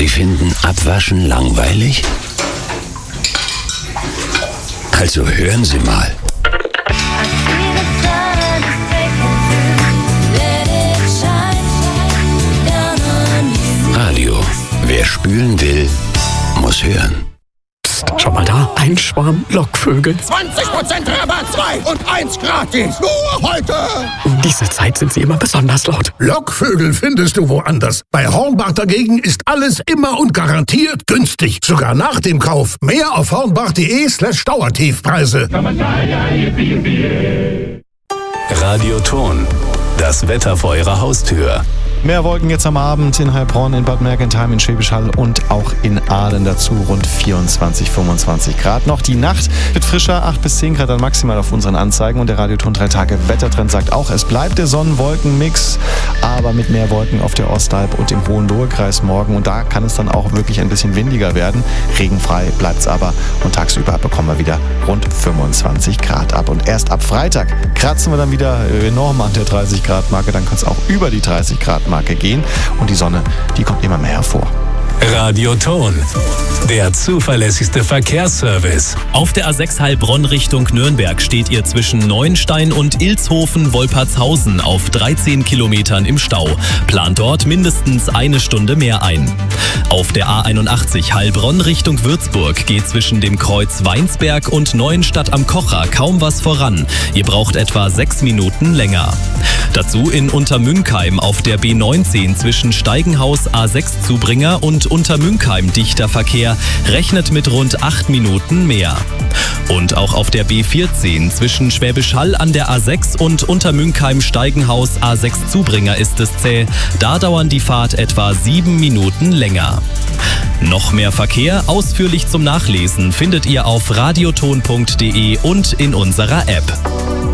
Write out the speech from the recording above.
Sie finden Abwaschen langweilig? Also hören Sie mal. Radio. Wer spülen will, muss hören. Schau mal da, ein Schwarm Lockvögel. 20% Rabatt, 2 und 1 gratis. Nur heute. Um diese Zeit sind sie immer besonders laut. Lockvögel findest du woanders. Bei Hornbach dagegen ist alles immer und garantiert günstig. Sogar nach dem Kauf. Mehr auf hornbach.de/Dauertiefpreise. Radioton. Das Wetter vor Ihrer Haustür. Mehr Wolken jetzt am Abend in Heilbronn, in Bad Mergentheim, in Schwäbisch Hall und auch in Aalen dazu. Rund 24, 25 Grad. Noch die Nacht wird frischer, 8 bis 10 Grad dann maximal auf unseren Anzeigen. Und der Radioton 3 Tage Wettertrend sagt auch, es bleibt der Sonnen-Wolken-Mix, aber mit mehr Wolken auf der Ostalb und im Hohenlohe-Kreis morgen. Und da kann es dann auch wirklich ein bisschen windiger werden. Regenfrei bleibt es aber und tagsüber bekommen wir wieder rund 25 Grad ab. Und erst ab Freitag kratzen wir dann wieder enorm an der 30 Grad Marke. Dann kann es auch über die 30 Grad Marke gehen und die Sonne, die kommt immer mehr hervor. Radioton, der zuverlässigste Verkehrsservice. Auf der A6 Heilbronn Richtung Nürnberg steht ihr zwischen Neuenstein und Ilshofen-Wolpertshausen auf 13 Kilometern im Stau. Plant dort mindestens eine Stunde mehr ein. Auf der A81 Heilbronn Richtung Würzburg geht zwischen dem Kreuz Weinsberg und Neuenstadt am Kocher kaum was voran. Ihr braucht etwa 6 Minuten länger. Dazu in Untermünkheim auf der B19 zwischen Steigenhaus A6-Zubringer und Untermünkheim dichter Verkehr, rechnet mit rund 8 Minuten mehr. Und auch auf der B14 zwischen Schwäbisch Hall an der A6 und Untermünkheim-Steigenhaus A6-Zubringer ist es zäh. Da dauern die Fahrt etwa 7 Minuten länger. Noch mehr Verkehr ausführlich zum Nachlesen findet ihr auf radioton.de und in unserer App.